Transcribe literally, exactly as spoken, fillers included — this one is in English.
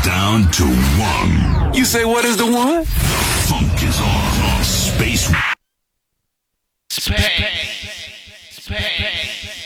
down to one. You say what is the one? Funk is on. Space. Space. Space. Space.